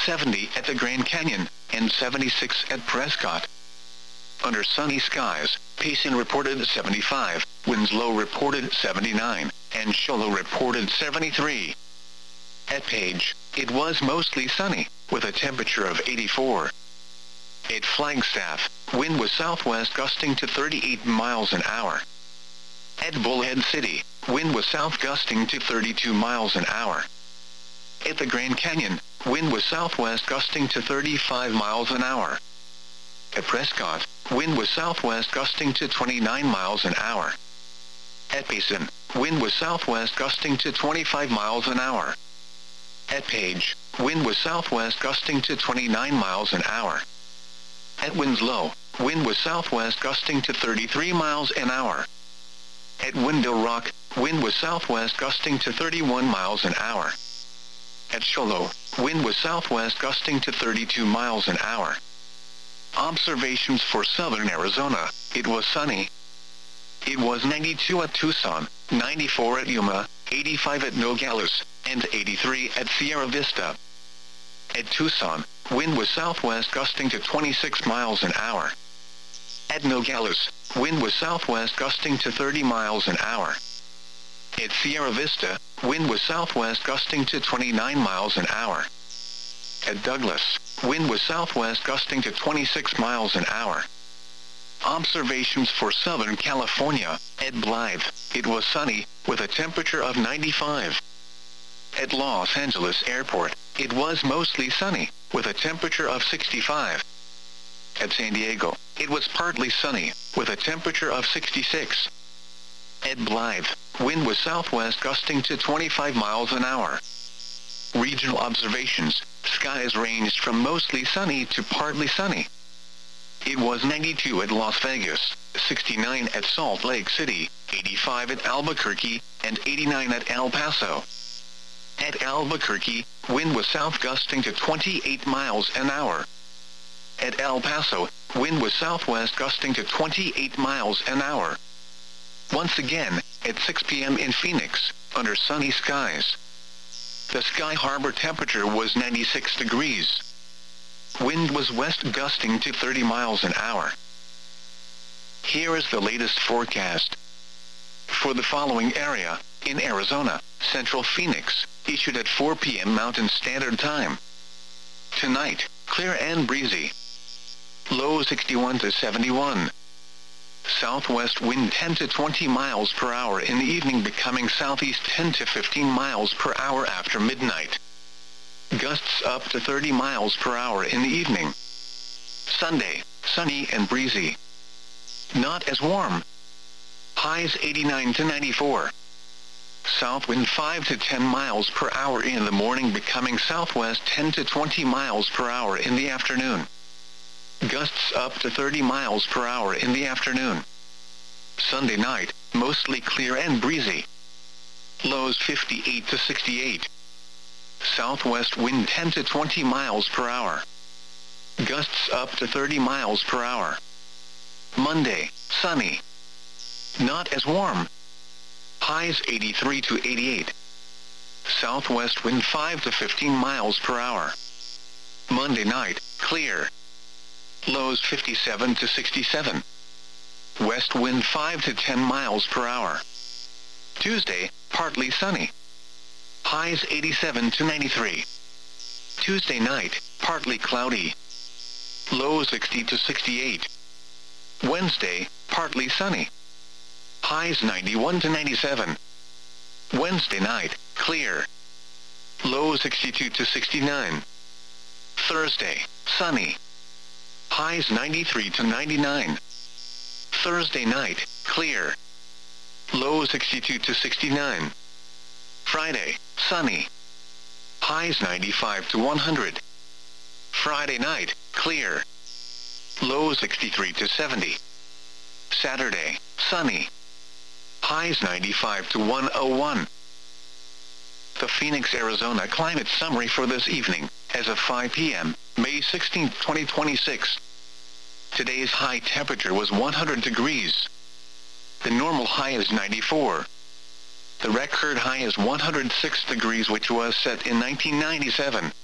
70 at the Grand Canyon, and 76 at Prescott. Under sunny skies, Payson reported 75, Winslow reported 79, and Show Low reported 73. At Page, it was mostly sunny, with a temperature of 84. At Flagstaff, wind was southwest gusting to 38 miles an hour. At Bullhead City, wind was south gusting to 32 miles an hour. At the Grand Canyon, wind was southwest gusting to 35 miles an hour. At Prescott, wind was southwest gusting to 29 miles an hour. At Payson, wind was southwest gusting to 25 miles an hour. At Page, wind was southwest gusting to 29 miles an hour. At Winslow, wind was southwest gusting to 33 miles an hour. At Window Rock, wind was southwest gusting to 31 miles an hour. At Show Low, wind was southwest gusting to 32 miles an hour. Observations for southern Arizona: it was sunny. It was 92 at Tucson, 94 at Yuma, 85 at Nogales, and 83 at Sierra Vista. At Tucson, wind was southwest gusting to 26 miles an hour. At Nogales, wind was southwest gusting to 30 miles an hour. At Sierra Vista, wind was southwest gusting to 29 miles an hour. At Douglas, wind was southwest gusting to 26 miles an hour. Observations for Southern California: at Blythe, it was sunny, with a temperature of 95. At Los Angeles Airport, it was mostly sunny, with a temperature of 65. At San Diego, it was partly sunny, with a temperature of 66. At Blythe, wind was southwest gusting to 25 miles an hour. Regional observations: skies ranged from mostly sunny to partly sunny. It was 92 at Las Vegas, 69 at Salt Lake City, 85 at Albuquerque, and 89 at El Paso. At Albuquerque, wind was south gusting to 28 miles an hour. At El Paso, wind was southwest gusting to 28 miles an hour. Once again, at 6 p.m. in Phoenix, under sunny skies. The Sky Harbor temperature was 96 degrees. Wind was west gusting to 30 miles an hour. Here is the latest forecast. For the following area, in Arizona, Central Phoenix, issued at 4 p.m. Mountain Standard Time. Tonight, clear and breezy. Low 61 to 71. Southwest wind 10 to 20 miles per hour in the evening, becoming southeast 10 to 15 miles per hour after midnight. Gusts up to 30 miles per hour in the evening. Sunday, sunny and breezy. Not as warm. Highs 89 to 94. South wind 5 to 10 miles per hour in the morning, becoming southwest 10 to 20 miles per hour in the afternoon. Gusts up to 30 miles per hour in the afternoon. Sunday night, mostly clear and breezy. Lows 58 to 68. Southwest wind 10 to 20 miles per hour. Gusts up to 30 miles per hour. Monday, sunny. Not as warm. Highs 83 to 88. Southwest wind 5 to 15 miles per hour. Monday night, clear. Lows 57 to 67. West wind 5 to 10 miles per hour. Tuesday, partly sunny. Highs 87 to 93. Tuesday night, partly cloudy. Low 60 to 68. Wednesday, partly sunny. Highs 91 to 97. Wednesday night, clear. Low 62 to 69. Thursday, sunny. Highs 93 to 99. Thursday night, clear. Low 62 to 69. Friday, sunny. Highs 95 to 100. Friday night, clear. Low 63 to 70. Saturday, sunny. Highs 95 to 101. The Phoenix, Arizona climate summary for this evening, as of 5 p.m., May 16, 2026. Today's high temperature was 100 degrees. The normal high is 94. The record high is 106 degrees, which was set in 1997.